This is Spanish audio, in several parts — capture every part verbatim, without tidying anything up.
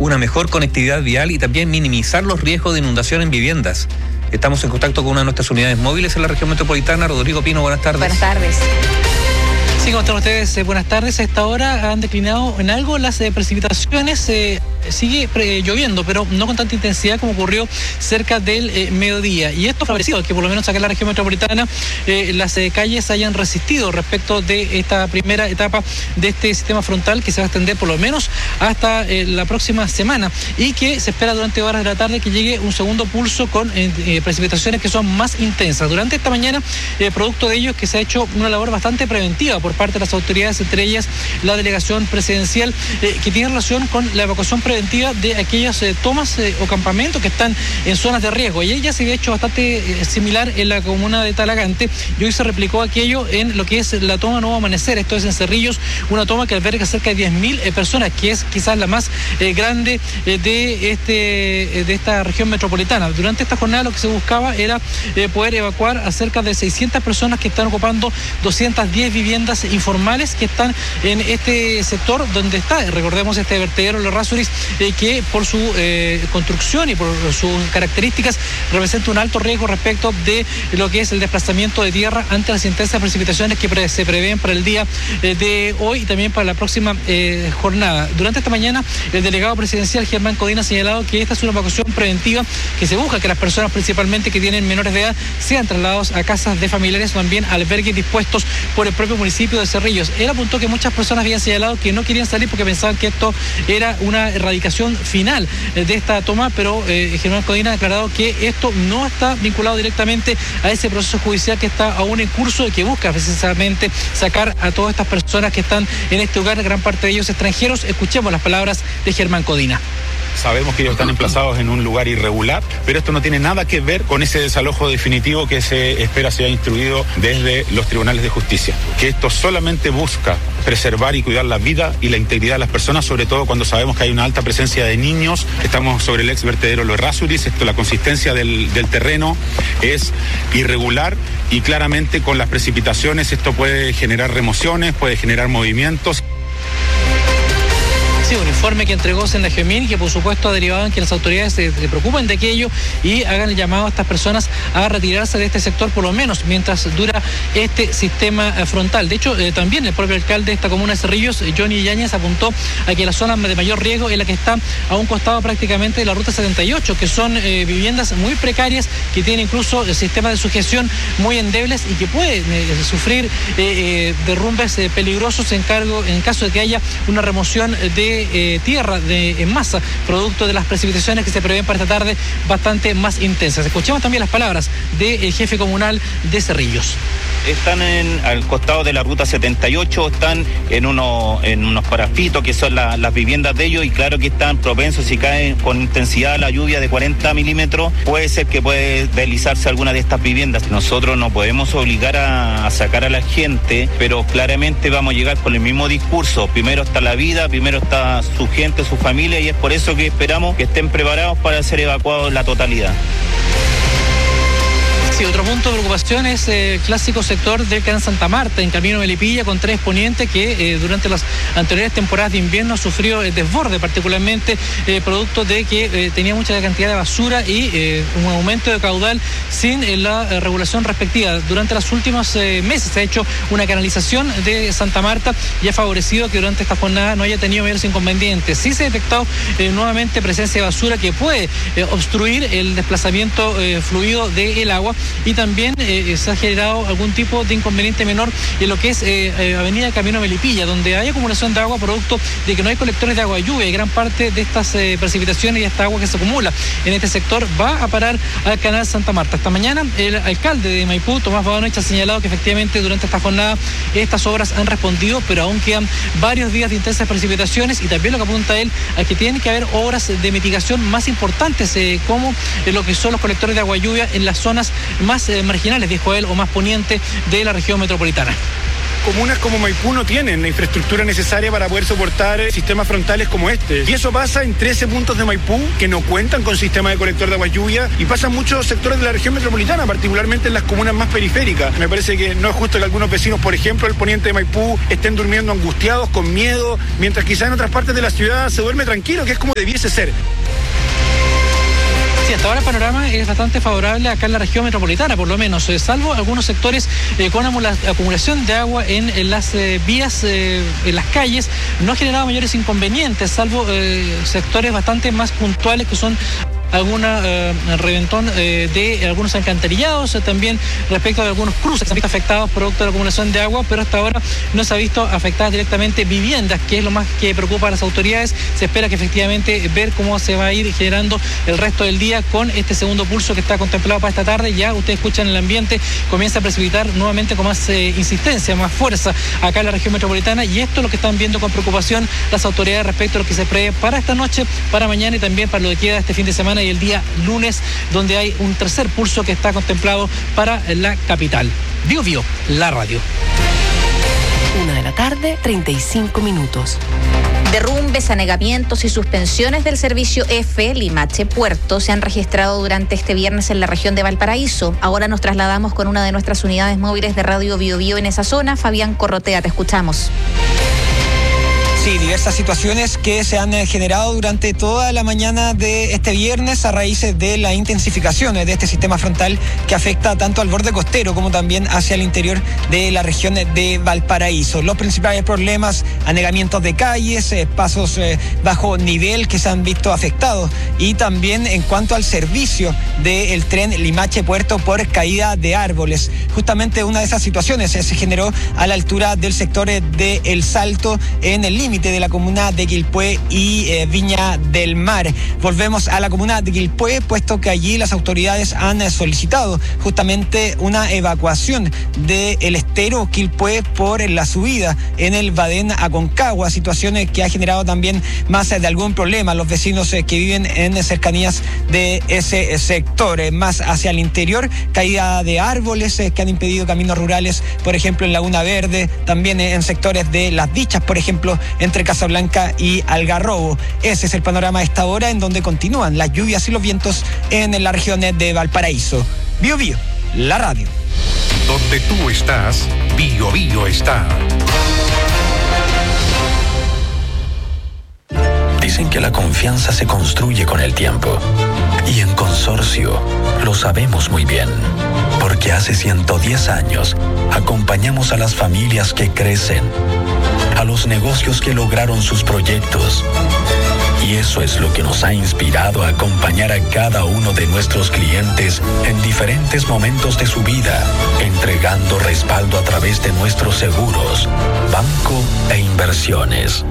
una mejor conectividad vial y también minimizar los riesgos de inundación en viviendas. Estamos en contacto con una de nuestras unidades móviles en la región metropolitana. Rodrigo Pino, buenas tardes. Buenas tardes. Sí, ¿cómo están ustedes? Eh, buenas tardes. A esta hora han declinado en algo las eh, precipitaciones. Eh, sigue pre- lloviendo, pero no con tanta intensidad como ocurrió cerca del eh, mediodía. Y esto ha favorecido que por lo menos acá en la región metropolitana eh, las eh, calles hayan resistido respecto de esta primera etapa de este sistema frontal que se va a extender por lo menos hasta eh, la próxima semana y que se espera durante horas de la tarde que llegue un segundo pulso con eh, eh, precipitaciones que son más intensas. Durante esta mañana, eh, producto de ello es que se ha hecho una labor bastante preventiva por parte de las autoridades, entre ellas la delegación presidencial, eh, que tiene relación con la evacuación preventiva de aquellas eh, tomas eh, o campamentos que están en zonas de riesgo. Y ella se había hecho bastante eh, similar en la comuna de Talagante y hoy se replicó aquello en lo que es la toma Nuevo Amanecer, esto es en Cerrillos, una toma que alberga cerca de diez mil eh, personas, que es quizás la más eh, grande eh, de, este, eh, de esta región metropolitana. Durante esta jornada lo que se buscaba era eh, poder evacuar a cerca de seiscientas personas que están ocupando doscientas diez viviendas informales que están en este sector donde está, recordemos, este vertedero Los Errázuriz, eh, que por su eh, construcción y por sus características representa un alto riesgo respecto de lo que es el desplazamiento de tierra ante las intensas precipitaciones que pre- se prevén para el día eh, de hoy y también para la próxima eh, jornada. Durante esta mañana, el delegado presidencial Germán Codina ha señalado que esta es una evacuación preventiva que se busca que las personas principalmente que tienen menores de edad sean trasladados a casas de familiares o también albergues dispuestos por el propio municipio de Cerrillos. Él apuntó que muchas personas habían señalado que no querían salir porque pensaban que esto era una erradicación final de esta toma, pero eh, Germán Codina ha declarado que esto no está vinculado directamente a ese proceso judicial que está aún en curso y que busca precisamente sacar a todas estas personas que están en este lugar, gran parte de ellos extranjeros. Escuchemos las palabras de Germán Codina. Sabemos que ellos están emplazados en un lugar irregular, pero esto no tiene nada que ver con ese desalojo definitivo que se espera sea instruido desde los tribunales de justicia. Que esto solamente busca preservar y cuidar la vida y la integridad de las personas, sobre todo cuando sabemos que hay una alta presencia de niños. Estamos sobre el ex vertedero Los Errázuriz. Esto, la consistencia del, del terreno es irregular y claramente con las precipitaciones esto puede generar remociones, puede generar movimientos. Sí, un informe que entregó Sendagemin y que por supuesto ha derivado en que las autoridades se, se preocupen de aquello y hagan el llamado a estas personas a retirarse de este sector por lo menos mientras dura este sistema frontal. De hecho, eh, también el propio alcalde de esta comuna de Cerrillos, Johnny Yáñez, apuntó a que la zona de mayor riesgo es la que está a un costado prácticamente de la ruta setenta y ocho, que son eh, viviendas muy precarias, que tienen incluso sistemas de sujeción muy endebles y que pueden eh, sufrir eh, eh, derrumbes eh, peligrosos en, cargo, en caso de que haya una remoción de Eh, tierra de, en masa, producto de las precipitaciones que se prevén para esta tarde bastante más intensas. Escuchemos también las palabras del jefe comunal de Cerrillos. Están en, al costado de la ruta setenta y ocho, están en, uno, en unos parafitos que son la, las viviendas de ellos y claro que están propensos, si cae con intensidad la lluvia de cuarenta milímetros, puede ser que puede deslizarse alguna de estas viviendas. Nosotros no podemos obligar a, a sacar a la gente, pero claramente vamos a llegar con el mismo discurso. Primero está la vida, primero está su gente, su familia y es por eso que esperamos que estén preparados para ser evacuados en la totalidad. Sí, otro punto de preocupación es el clásico sector del Canal Santa Marta, en camino de Melipilla, con tres ponientes que eh, durante las anteriores temporadas de invierno sufrió el desborde, particularmente eh, producto de que eh, tenía mucha cantidad de basura y eh, un aumento de caudal sin eh, la eh, regulación respectiva. Durante los últimos eh, meses se ha hecho una canalización de Santa Marta y ha favorecido que durante esta jornada no haya tenido mayores inconvenientes. Sí se ha detectado eh, nuevamente presencia de basura que puede eh, obstruir el desplazamiento eh, fluido del agua. Y también eh, se ha generado algún tipo de inconveniente menor en lo que es eh, eh, Avenida Camino Melipilla, donde hay acumulación de agua producto de que no hay colectores de agua de lluvia y gran parte de estas eh, precipitaciones y esta agua que se acumula en este sector va a parar al Canal Santa Marta. Esta mañana el alcalde de Maipú, Tomás Badonovich, ha señalado que efectivamente durante esta jornada estas obras han respondido, pero aún quedan varios días de intensas precipitaciones y también lo que apunta él a que tienen que haber obras de mitigación más importantes eh, como eh, lo que son los colectores de agua de lluvia en las zonas más eh, marginales, dijo él, o más poniente de la región metropolitana. comunas como Maipú no tienen la infraestructura necesaria para poder soportar sistemas frontales como este. Y eso pasa en trece puntos de Maipú que no cuentan con sistema de colector de aguas lluvia y pasa en muchos sectores de la región metropolitana, particularmente en las comunas más periféricas. Me parece que no es justo que algunos vecinos, por ejemplo, del poniente de Maipú, estén durmiendo angustiados, con miedo, mientras quizá en otras partes de la ciudad se duerme tranquilo, que es como debiese ser. Sí, hasta ahora el panorama es bastante favorable acá en la región metropolitana, por lo menos, eh, salvo algunos sectores eh, con acumulación de agua en, en las eh, vías, eh, en las calles. No ha generado mayores inconvenientes, salvo eh, sectores bastante más puntuales que son alguna eh, reventón eh, de algunos alcantarillados, eh, también respecto de algunos cruces que se han visto afectados producto de la acumulación de agua, pero hasta ahora no se ha visto afectadas directamente viviendas, que es lo más que preocupa a las autoridades. Se espera que efectivamente ver cómo se va a ir generando el resto del día con este segundo pulso que está contemplado para esta tarde. Ya ustedes escuchan el ambiente, comienza a precipitar nuevamente con más eh, insistencia, más fuerza acá en la región metropolitana, y esto es lo que están viendo con preocupación las autoridades respecto a lo que se prevé para esta noche, para mañana y también para lo que queda este fin de semana y el día lunes, donde hay un tercer pulso que está contemplado para la capital. Bio Bio, la radio. Una de la tarde, treinta y cinco minutos. Derrumbes, anegamientos y suspensiones del servicio F Limache Puerto se han registrado durante este viernes en la región de Valparaíso. Ahora nos trasladamos con una de nuestras unidades móviles de Radio Bio Bio en esa zona. Fabián Corrotea, te escuchamos. Sí, diversas situaciones que se han generado durante toda la mañana de este viernes a raíz de la intensificación de este sistema frontal que afecta tanto al borde costero como también hacia el interior de la región de Valparaíso. Los principales problemas, anegamientos de calles, pasos bajo nivel que se han visto afectados, y también en cuanto al servicio del tren Limache Puerto por caída de árboles. Justamente una de esas situaciones se generó a la altura del sector de El Salto, en el límite de la comuna de Quilpué y eh, Viña del Mar. Volvemos a la comuna de Quilpué, puesto que allí las autoridades han solicitado justamente una evacuación del estero Quilpué por la subida en el Badén Aconcagua, situaciones que ha generado también más de algún problema los vecinos eh, que viven en cercanías de ese sector. Eh, más hacia el interior, caída de árboles eh, que han impedido caminos rurales, por ejemplo en Laguna Verde, también eh, en sectores de Las Dichas, por ejemplo, entre Casablanca y Algarrobo. Ese es el panorama a esta hora, en donde continúan las lluvias y los vientos en la región de Valparaíso. Bio Bio, la radio. Donde tú estás, Bio Bio está. Dicen que la confianza se construye con el tiempo. Y en Consorcio lo sabemos muy bien, porque hace ciento diez años acompañamos a las familias que crecen, a los negocios que lograron sus proyectos. Y eso es lo que nos ha inspirado a acompañar a cada uno de nuestros clientes en diferentes momentos de su vida, entregando respaldo a través de nuestros seguros, banco e inversiones.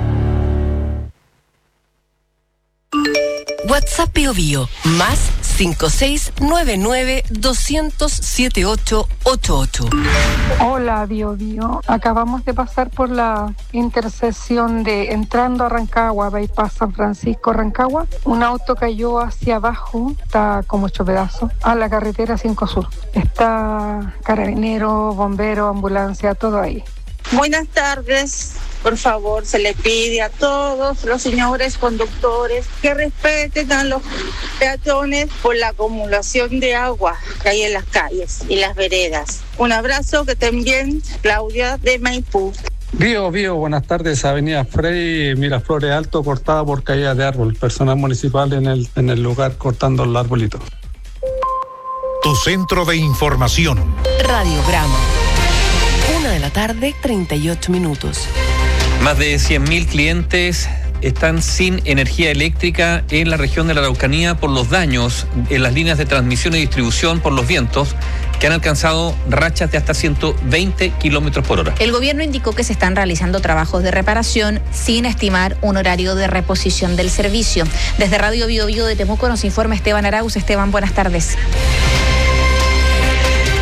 WhatsApp Bio Bio, más cinco seis nueve nueve dos cero cero siete ocho ocho ocho. Hola Bio Bio, acabamos de pasar por la intersección de entrando a Rancagua, Bypass San Francisco, Rancagua. Un auto cayó hacia abajo, está como hecho pedazo, a la carretera cinco Sur. Está carabinero, bombero, ambulancia, todo ahí. Buenas tardes. Por favor, se le pide a todos los señores conductores que respeten a los peatones por la acumulación de agua que hay en las calles y las veredas. Un abrazo, que estén bien. Claudia de Maipú. Bio, Bio, buenas tardes. Avenida Frey, Miraflores Alto, cortada por caída de árbol. Personal municipal en el, en el lugar cortando el arbolito. Tu centro de información. Radiograma. Una de la tarde, treinta y ocho minutos. Más de cien mil clientes están sin energía eléctrica en la región de la Araucanía por los daños en las líneas de transmisión y distribución por los vientos, que han alcanzado rachas de hasta ciento veinte kilómetros por hora. El gobierno indicó que se están realizando trabajos de reparación sin estimar un horario de reposición del servicio. Desde Radio Bio Bio de Temuco nos informa Esteban Arauz. Esteban, buenas tardes.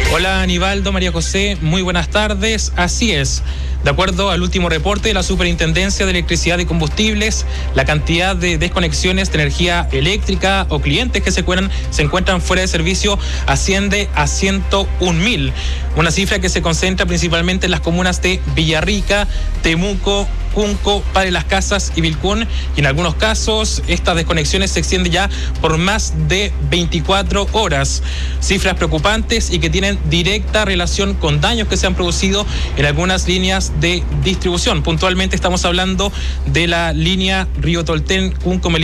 Hola Aníbaldo, María José, muy buenas tardes. Así es. De acuerdo al último reporte de la Superintendencia de Electricidad y Combustibles, la cantidad de desconexiones de energía eléctrica o clientes que se encuentran, se encuentran fuera de servicio asciende a ciento un mil. Una cifra que se concentra principalmente en las comunas de Villarrica, Temuco, Cunco, Padre Las Casas y Vilcún, y en algunos casos estas desconexiones se extienden ya por más de veinticuatro horas. Cifras preocupantes y que tienen directa relación con daños que se han producido en algunas líneas de distribución. Puntualmente estamos hablando de la línea Río Tolten, Cunco,